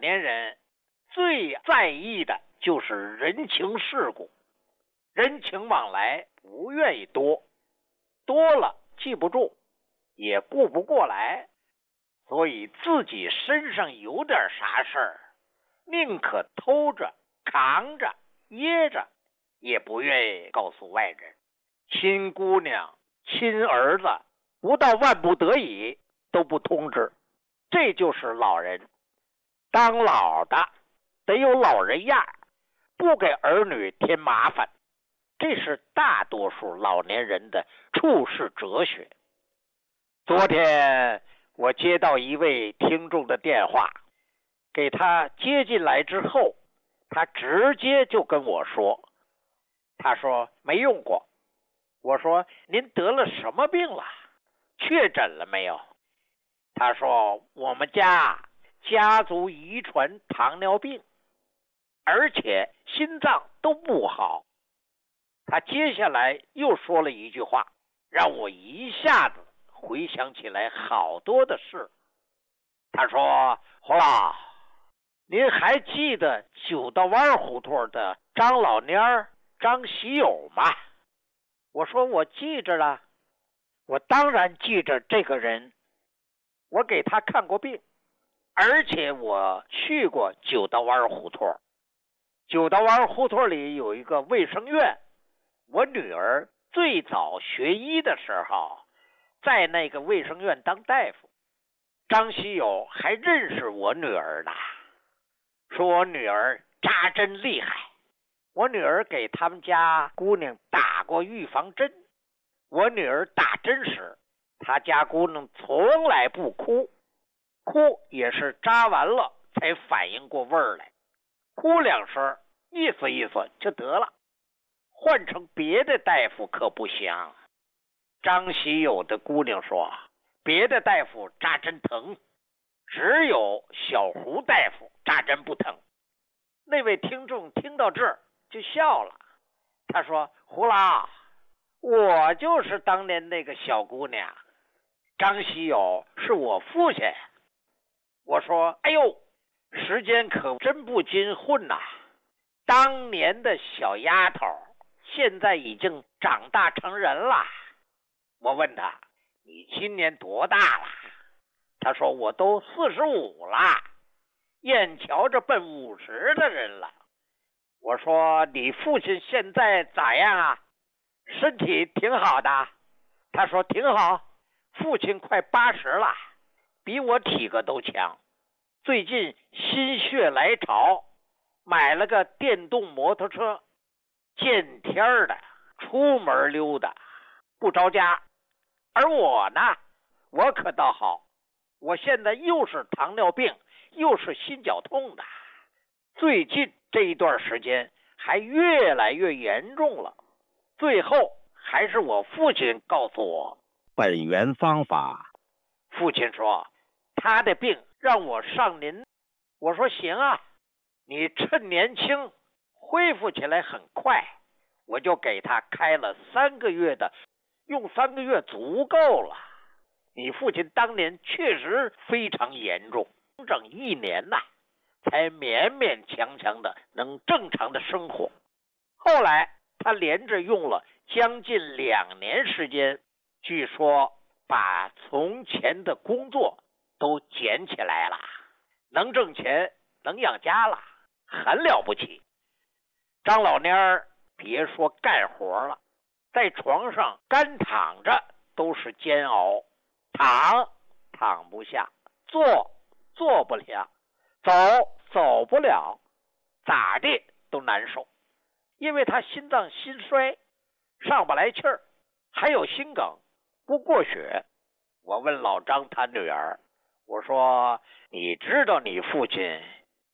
年人最在意的就是人情世故，人情往来不愿意多，多了记不住，也顾不过来，所以自己身上有点啥事儿，宁可偷着、扛着、掖着，也不愿意告诉外人。亲姑娘、亲儿子，不到万不得已都不通知，这就是老人。当老的得有老人样，不给儿女添麻烦，这是大多数老年人的处世哲学。昨天我接到一位听众的电话，给他接进来之后，他直接就跟我说，他说没用过。我说您得了什么病了？确诊了没有？他说我们家族遗传糖尿病，而且心脏都不好。他接下来又说了一句话，让我一下子回想起来好多的事。他说，胡老，您还记得九道湾胡同的张老蔫儿张喜友吗？我说我记着了，我当然记着这个人，我给他看过病，而且我去过九道湾胡同。九道湾胡同里有一个卫生院，我女儿最早学医的时候在那个卫生院当大夫。张喜友还认识我女儿呢，说我女儿扎针厉害，我女儿给他们家姑娘打过预防针，我女儿打针时，她家姑娘从来不哭，哭也是扎完了才反应过味儿来，哭两声意思意思就得了，换成别的大夫可不行。张喜友的姑娘说，别的大夫扎针疼，只有小胡大夫扎针不疼。那位听众听到这儿就笑了，他说，胡老，我就是当年那个小姑娘，张喜友是我父亲。我说，哎呦，时间可真不禁混呐，当年的小丫头现在已经长大成人了。我问他，你今年多大了？他说，我都45了，眼瞧着奔50的人了。我说，你父亲现在咋样啊？身体挺好的。他说挺好，父亲快80了，比我体格都强。最近心血来潮，买了个电动摩托车，见天的出门溜达，不着家。而我呢，我可倒好，我现在又是糖尿病，又是心绞痛的，最近这一段时间还越来越严重了。最后还是我父亲告诉我本源方法。 父亲说他的病让我上您。我说行啊，你趁年轻恢复起来很快，我就给他开了3个月的，用3个月足够了。你父亲当年确实非常严重，整1年呐，才勉勉强强的能正常的生活。后来他连着用了将近2年时间，据说把从前的工作都捡起来了，能挣钱，能养家了，很了不起。张老蔫儿别说干活了，在床上干躺着都是煎熬，躺不下，坐不了，走不了，咋地都难受。因为他心脏心衰，上不来气儿，还有心梗，不过血。我问老张他女儿，我说你知道你父亲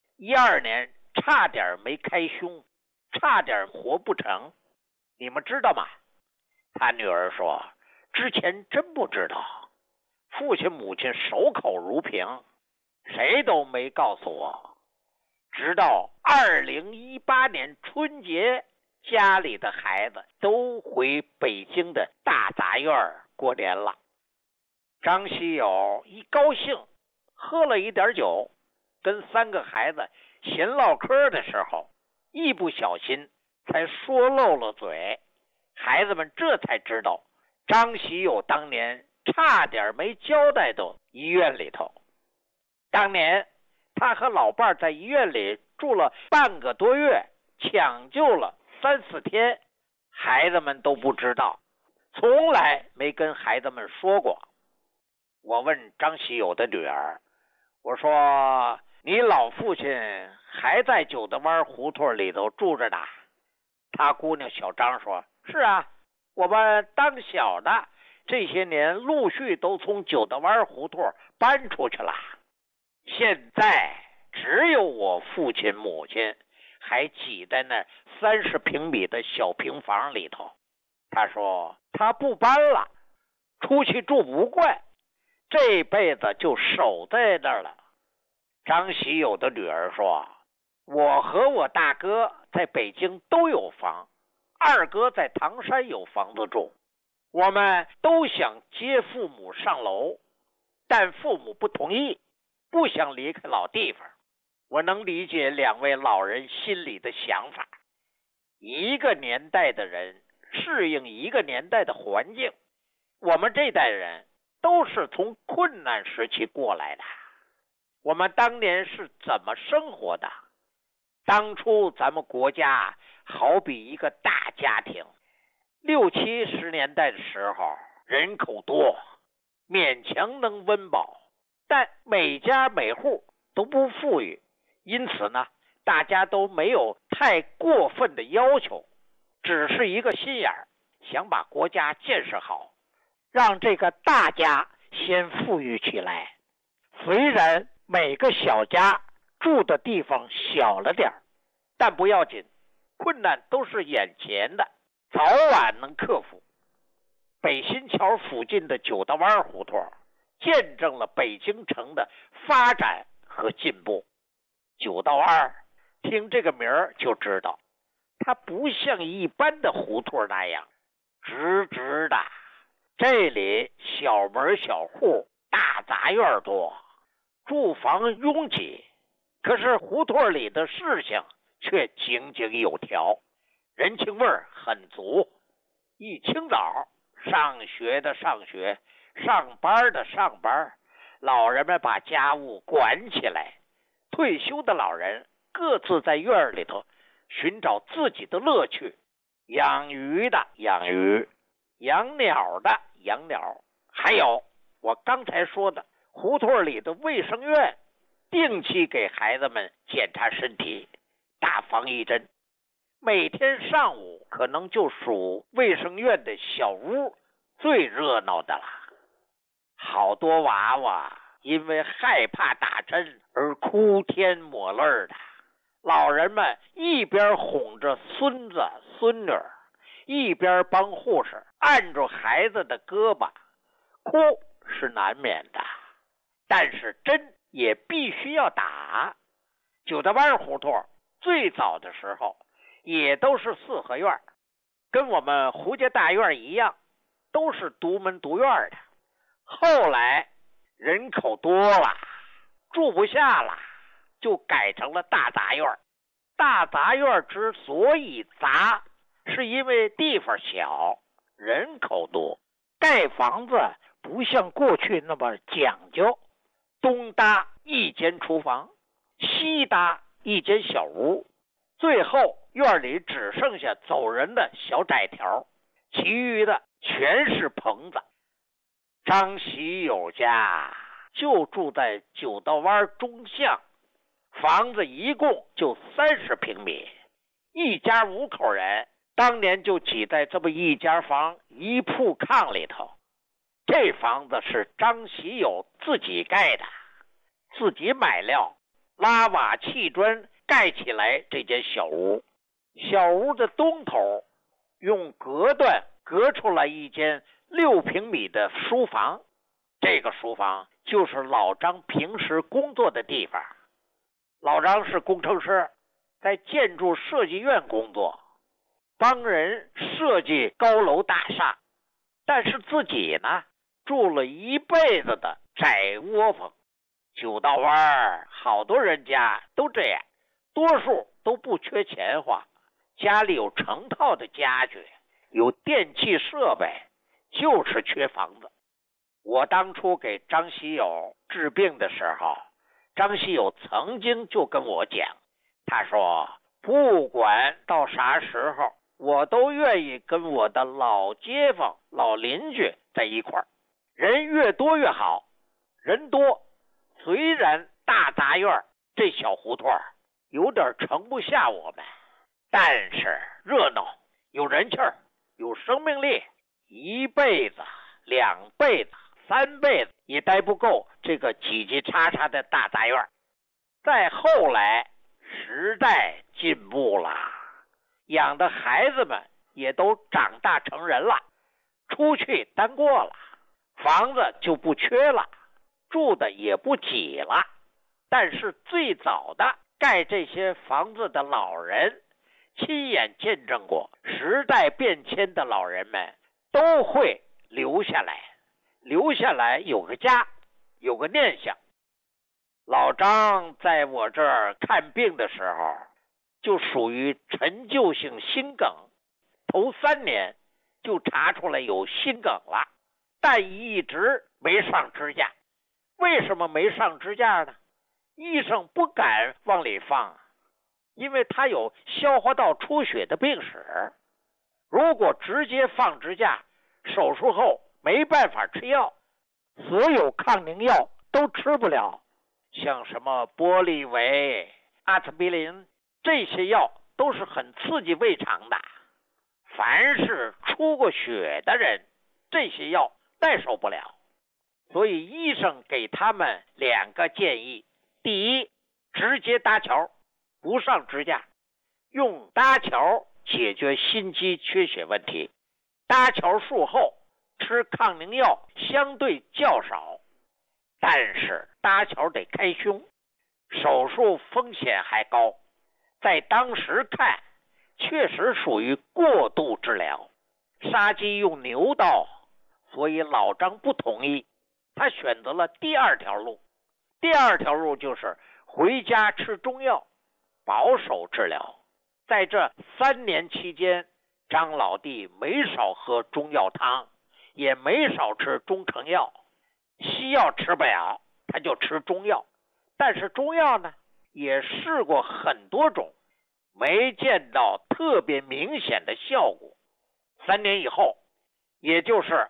12年差点没开胸，差点活不成，你们知道吗？他女儿说之前真不知道，父亲母亲守口如瓶，谁都没告诉我。直到2018年春节，家里的孩子都回北京的大杂院过年了。张喜友一高兴，喝了一点酒， 跟3个孩子闲唠嗑的时候，一不小心才说漏了嘴，孩子们这才知道张喜友当年差点没交代到医院里头。当年他和老伴在医院里住了半个多月，抢救了3、4天，孩子们都不知道，从来没跟孩子们说过。我问张喜友的女儿，我说你老父亲还在九德湾胡同里头住着呢？他姑娘小张说，是啊，我们当小的这些年陆续都从九德湾胡同搬出去了，现在只有我父亲母亲还挤在那30平米的小平房里头。他说他不搬了，出去住不惯，这辈子就守在那儿了。张喜友的女儿说，我和我大哥在北京都有房，二哥在唐山有房子住，我们都想接父母上楼，但父母不同意，不想离开老地方。我能理解2位老人心里的想法，一个年代的人适应一个年代的环境，我们这代人都是从困难时期过来的，我们当年是怎么生活的？当初咱们国家好比一个大家庭，60、70年代的时候人口多，勉强能温饱，但每家每户都不富裕，因此呢，大家都没有太过分的要求，只是一个心眼儿，想把国家建设好，让这个大家先富裕起来。虽然每个小家住的地方小了点，但不要紧，困难都是眼前的，早晚能克服。北新桥附近的九道湾胡同见证了北京城的发展和进步。九道湾听这个名儿就知道，它不像一般的胡同那样直直的，这里小门小户，大杂院多，住房拥挤，可是胡同里的事情却井井有条，人情味儿很足。一清早，上学的上学，上班的上班，老人们把家务管起来，退休的老人各自在院里头寻找自己的乐趣，养鱼的养鱼，养鸟的养鸟，还有我刚才说的胡同里的卫生院，定期给孩子们检查身体，打防疫针。每天上午可能就属卫生院的小屋最热闹的了，好多娃娃因为害怕打针而哭天抹泪的，老人们一边哄着孙子孙女，一边帮护士按住孩子的胳膊，哭是难免的，但是针也必须要打。九道湾胡同最早的时候也都是4合院，跟我们胡家大院一样，都是独门独院的。后来人口多了，住不下了，就改成了大杂院。大杂院之所以杂，是因为地方小，人口多，盖房子不像过去那么讲究，东搭一间厨房，西搭一间小屋，最后院里只剩下走人的小窄条，其余的全是棚子。张喜友家就住在九道湾中巷，房子一共就30平米，一家5口人当年就挤在这么一间房一铺炕里头。这房子是张喜友自己盖的，自己买料，拉瓦砌砖盖起来这间小屋。小屋的东头用隔断隔出来一间6平米的书房，这个书房就是老张平时工作的地方。老张是工程师，在建筑设计院工作，帮人设计高楼大厦，但是自己呢住了一辈子的窄窝房， 酒到湾儿好多人家都这样，多数都不缺钱花，家里有成套的家具，有电器设备，就是缺房子。我当初给张喜友治病的时候，张喜友曾经就跟我讲，他说不管到啥时候，我都愿意跟我的老街坊、老邻居在一块儿，人越多越好。人多，虽然大杂院这小胡同有点盛不下我们，但是热闹，有人气儿，有生命力，一辈子、两辈子、三辈子也待不够这个挤挤叉叉的大杂院。再后来，时代进步了，养的孩子们也都长大成人了，出去单过了，房子就不缺了，住的也不挤了。但是最早的盖这些房子的老人，亲眼见证过时代变迁的老人们都会留下来，留下来有个家，有个念想。老张在我这儿看病的时候，就属于陈旧性心梗，头3年就查出来有心梗了，但一直没上支架。为什么没上支架呢？医生不敢往里放，因为他有消化道出血的病史。如果直接放支架，手术后没办法吃药，所有抗凝药都吃不了，像什么玻利维、阿司匹林这些药都是很刺激胃肠的。凡是出过血的人，这些药耐受不了。所以医生给他们2个建议：第一，直接搭桥，不上支架，用搭桥解决心肌缺血问题。搭桥术后吃抗凝药相对较少，但是搭桥得开胸，手术风险还高。在当时看，确实属于过度治疗，杀鸡用牛刀，所以老张不同意。他选择了第2条路。第2条路就是回家吃中药，保守治疗。在这3年期间，张老弟没少喝中药汤，也没少吃中成药。西药吃不了，他就吃中药。但是中药呢，也试过很多种，没见到特别明显的效果。3年以后，也就是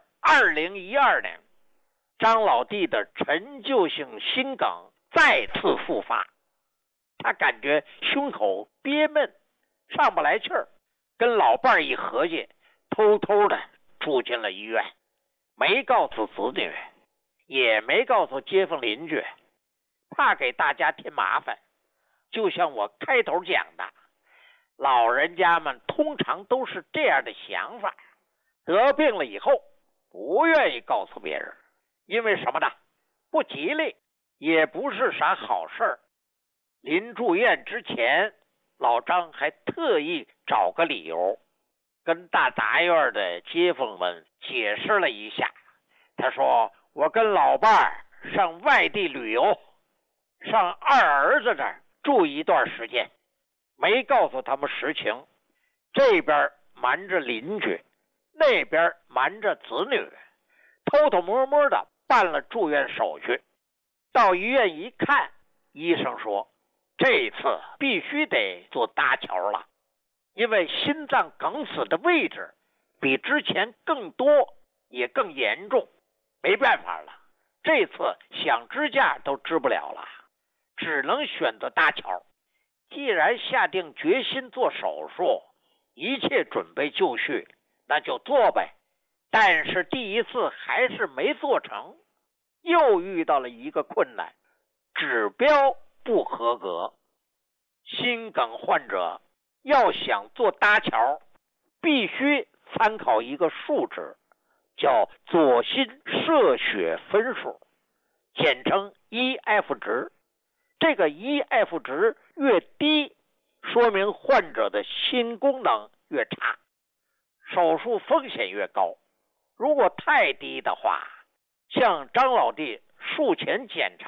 2012年，张老弟的陈旧性心梗再次复发，他感觉胸口憋闷，上不来气儿，跟老伴儿一合计，偷偷的住进了医院，没告诉子女，也没告诉街坊邻居，怕给大家添麻烦。就像我开头讲的，老人家们通常都是这样的想法，得病了以后不愿意告诉别人，因为什么呢？不吉利，也不是啥好事儿。临住院之前，老张还特意找个理由，跟大杂院的街坊们解释了一下。他说，我跟老伴儿上外地旅游，上二儿子这儿住一段时间，没告诉他们实情。这边瞒着邻居，那边瞒着子女，偷偷摸摸的办了住院手续。到医院一看，医生说这次必须得做搭桥了，因为心脏梗死的位置比之前更多也更严重，没办法了，这次想支架都支不了了，只能选择搭桥。既然下定决心做手术，一切准备就绪，那就做呗。但是第一次还是没做成，又遇到了一个困难，指标不合格。心梗患者要想做搭桥，必须参考一个数值，叫左心射血分数，简称 EF 值。这个 EF 值越低，说明患者的心功能越差，手术风险越高。如果太低的话，像张老弟术前检查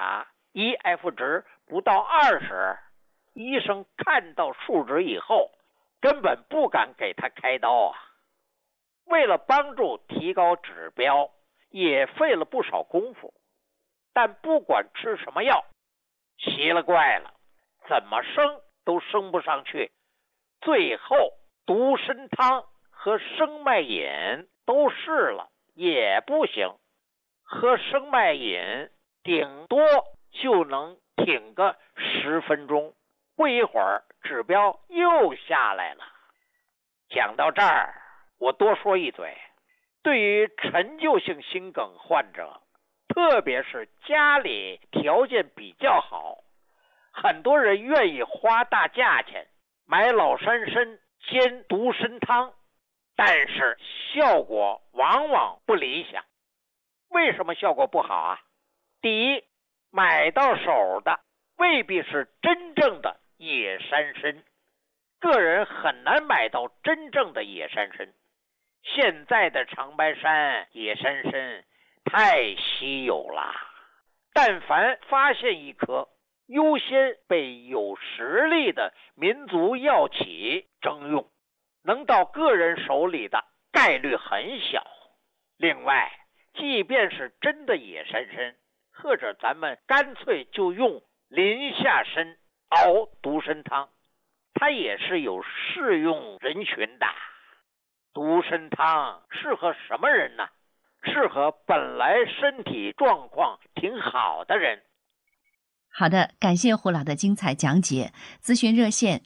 ，EF 值不到20，医生看到数值以后，根本不敢给他开刀啊。为了帮助提高指标，也费了不少功夫。但不管吃什么药，奇了怪了，怎么升都升不上去。最后独参汤和生脉饮都试了，也不行。喝生脉饮顶多就能挺个10分钟，不一会儿指标又下来了。讲到这儿，我多说一嘴，对于陈旧性心梗患者，特别是家里条件比较好，很多人愿意花大价钱买老山参煎独参汤，但是效果往往不理想。为什么效果不好啊？第一，买到手的未必是真正的野山参，个人很难买到真正的野山参。现在的长白山野山参太稀有了，但凡发现一颗，优先被有实力的民族药企征用，能到个人手里的概率很小。另外，即便是真的野山参，或者咱们干脆就用林下参熬独参汤，它也是有适用人群的。独参汤适合什么人呢？适合本来身体状况挺好的人。 好的，感谢胡老的精彩讲解。咨询热线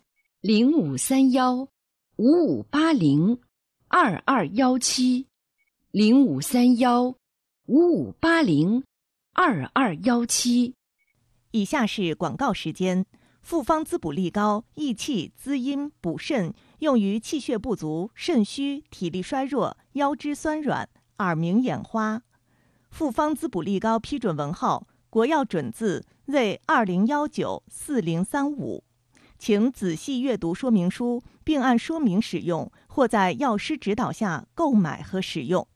0531-5580-2217 0531-5580-2217。 以下是广告时间。复方滋补力高，益气滋阴补肾，用于气血不足、肾虚、体力衰弱、腰肢酸软、耳鸣眼花。复方滋补力高批准文号：国药准字为20194035，请仔细阅读说明书，并按说明使用，或在药师指导下购买和使用。